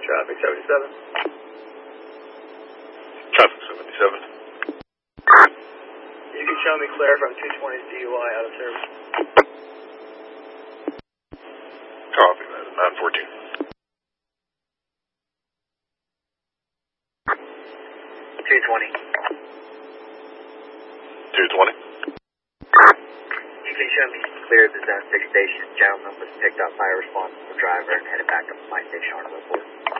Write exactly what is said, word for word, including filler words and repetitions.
traffic seventy-seven. Traffic seventy-seven. You can show me clear from two twenty D U I out of service. Copy that, nine fourteen. two twenty. two twenty. You can show me clear at the Zone six station. Gentleman was picked up by a responsible driver and headed back up to my station on the report.